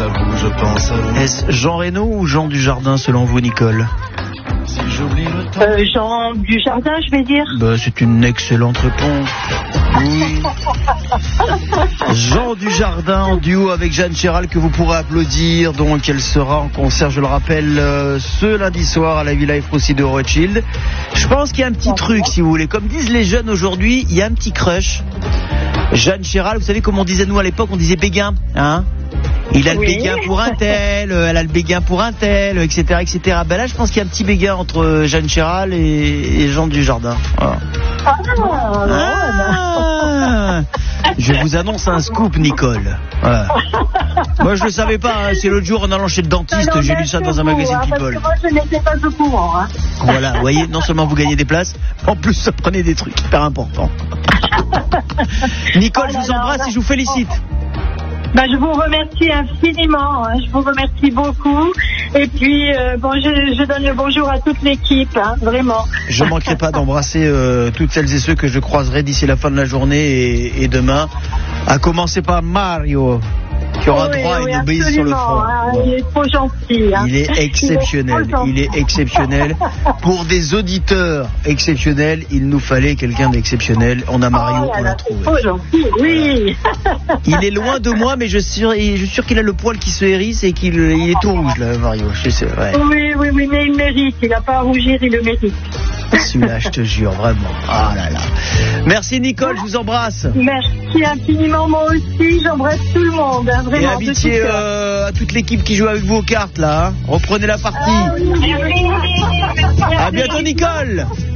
à vous, je pense à vous. Est-ce Jean Reno ou Jean Dujardin selon vous, Nicole? Si j'oublie le temps. Jean Dujardin, je vais dire. C'est une excellente réponse. Oui. Jean Dujardin en duo avec Jeanne Chéral, que vous pourrez applaudir. Donc elle sera en concert, je le rappelle, ce lundi soir à la Villa Efroussi de Rothschild. Je pense qu'il y a un petit truc, si vous voulez. Comme disent les jeunes aujourd'hui, il y a un petit crush. Jeanne Chéral, vous savez comme on disait nous à l'époque, on disait béguin, hein? Il a le béguin pour un tel, elle a le béguin pour un tel, etc., etc. Ben là, je pense qu'il y a un petit béguin entre Jeanne Chéral et Jean Dujardin. Voilà. Je vous annonce un scoop, Nicole. Voilà. Moi, je le savais pas. Hein. C'est l'autre jour en allant chez le dentiste, j'ai lu ça dans un magazine People. Parce que moi, je n'étais pas au courant. Hein. Voilà, vous voyez, non seulement vous gagnez des places, en plus, ça prenait des trucs hyper importants. Nicole, je vous embrasse et je vous félicite. Je vous remercie infiniment, hein. Je vous remercie beaucoup. Et puis, je donne le bonjour à toute l'équipe, hein, vraiment. Je ne manquerai pas d'embrasser toutes celles et ceux que je croiserai d'ici la fin de la journée et demain. À commencer par Mario, qui aura droit à une bise sur le front. Hein, il est trop gentil. Hein. Il est exceptionnel. Il est exceptionnel. Pour des auditeurs exceptionnels, il nous fallait quelqu'un d'exceptionnel. On a Mario, on l'a trouvé. Trop gentil, oui. Il est loin de moi, mais je suis sûr qu'il a le poil qui se hérisse et qu'il est tout rouge, là, Mario. Je sais, ouais. Oui, mais il mérite. Il n'a pas à rougir, il le mérite. Celui-là, je te jure, vraiment. Ah là là. Merci Nicole, je vous embrasse. Merci infiniment, moi aussi. J'embrasse tout le monde, hein, vraiment. Et amitié à toute l'équipe qui joue avec vous aux cartes, là. Hein. Reprenez la partie. Ah, oui. À bientôt, Nicole.